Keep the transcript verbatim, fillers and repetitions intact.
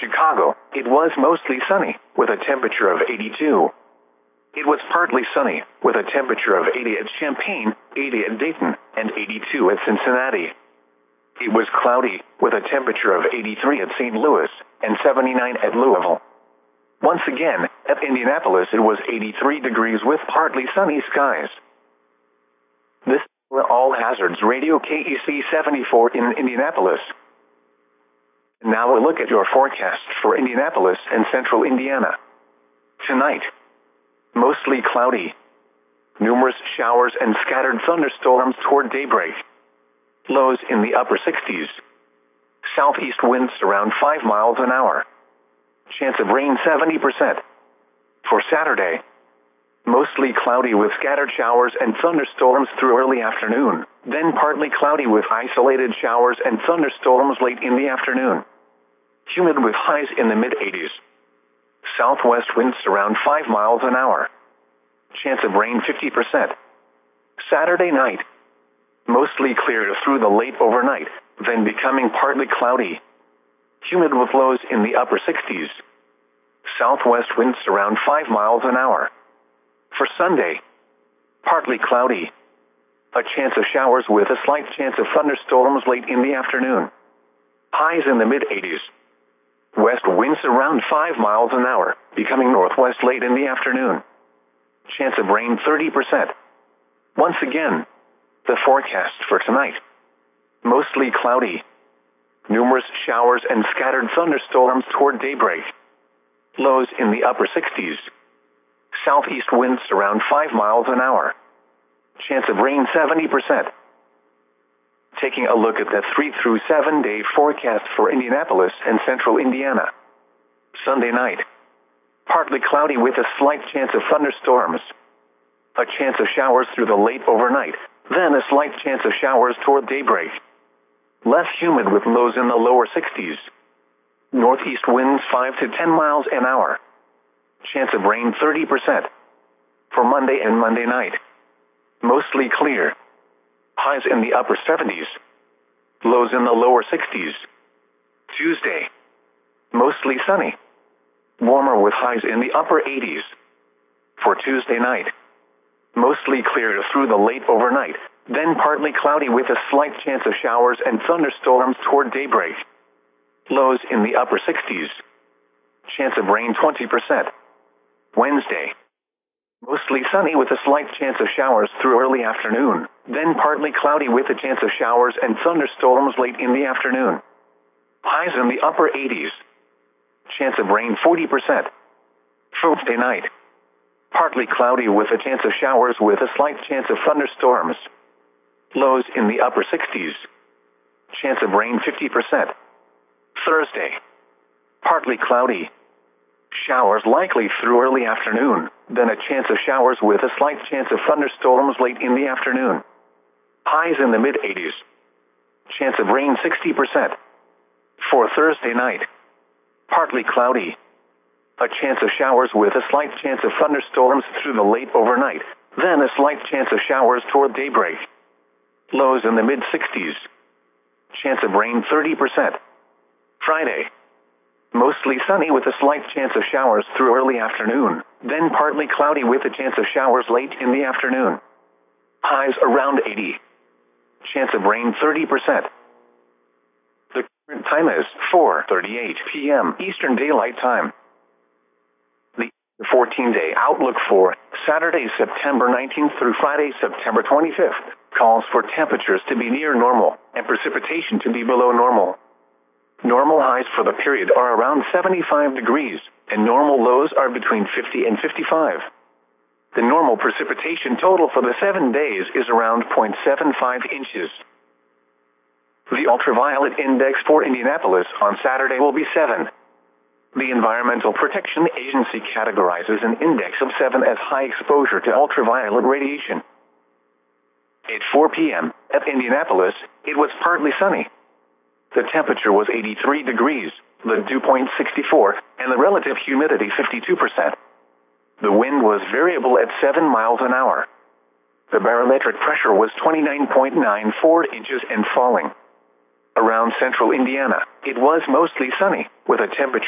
Chicago, it was mostly sunny, with a temperature of eighty-two. It was partly sunny, with a temperature of eighty at Champaign, eighty at Dayton, and eighty-two at Cincinnati. It was cloudy, with a temperature of eighty-three at Saint Louis, and seventy-nine at Louisville. Once again, at Indianapolis it was eighty-three degrees with partly sunny skies. This is All Hazards Radio K E C seventy-four in Indianapolis. Now a look at your forecast for Indianapolis and central Indiana. Tonight, mostly cloudy. Numerous showers and scattered thunderstorms toward daybreak. Lows in the upper sixties. Southeast winds around five miles an hour. Chance of rain seventy percent. For Saturday, mostly cloudy with scattered showers and thunderstorms through early afternoon, then partly cloudy with isolated showers and thunderstorms late in the afternoon. Humid with highs in the mid-eighties. Southwest winds around five miles an hour. Chance of rain fifty percent. Saturday night, mostly clear through the late overnight, then becoming partly cloudy. Humid with lows in the upper sixties. Southwest winds around five miles an hour. For Sunday, partly cloudy. A chance of showers with a slight chance of thunderstorms late in the afternoon. Highs in the mid-eighties. West winds around five miles an hour, becoming northwest late in the afternoon. Chance of rain thirty percent. Once again, the forecast for tonight. Mostly cloudy. Numerous showers and scattered thunderstorms toward daybreak. Lows in the upper sixties. Southeast winds around five miles an hour. Chance of rain seventy percent. Taking a look at the three through seven day forecast for Indianapolis and central Indiana. Sunday night, partly cloudy with a slight chance of thunderstorms. A chance of showers through the late overnight, then a slight chance of showers toward daybreak. Less humid with lows in the lower sixties. Northeast winds five to ten miles an hour. Chance of rain thirty percent. For Monday and Monday night, mostly clear. Highs in the upper seventies. Lows in the lower sixties. Tuesday, mostly sunny. Warmer with highs in the upper eighties. For Tuesday night, mostly clear through the late overnight, then partly cloudy with a slight chance of showers and thunderstorms toward daybreak. Lows in the upper sixties. Chance of rain twenty percent. Wednesday, mostly sunny with a slight chance of showers through early afternoon, then partly cloudy with a chance of showers and thunderstorms late in the afternoon. Highs in the upper eighties. Chance of rain forty percent. Thursday night, partly cloudy with a chance of showers with a slight chance of thunderstorms. Lows in the upper sixties. Chance of rain fifty percent. Thursday, partly cloudy. Showers likely through early afternoon, then a chance of showers with a slight chance of thunderstorms late in the afternoon. Highs in the mid-eighties. Chance of rain sixty percent. For Thursday night, partly cloudy. A chance of showers with a slight chance of thunderstorms through the late overnight, then a slight chance of showers toward daybreak. Lows in the mid-sixties. Chance of rain thirty percent. Friday, mostly sunny with a slight chance of showers through early afternoon, then partly cloudy with a chance of showers late in the afternoon. Highs around eighty. Chance of rain thirty percent. The current time is four thirty-eight p m Eastern Daylight Time. The fourteen-day outlook for Saturday, September nineteenth through Friday, September twenty-fifth, calls for temperatures to be near normal and precipitation to be below normal. Normal highs for the period are around seventy-five degrees, and normal lows are between fifty and fifty-five. The normal precipitation total for the seven days is around zero point seven five inches. The ultraviolet index for Indianapolis on Saturday will be seven. The Environmental Protection Agency categorizes an index of seven as high exposure to ultraviolet radiation. At four p m at Indianapolis, it was partly sunny. The temperature was eighty-three degrees, the dew point sixty-four, and the relative humidity fifty-two percent. The wind was variable at seven miles an hour. The barometric pressure was twenty-nine point nine four inches and falling. Around central Indiana, it was mostly sunny, with a temperature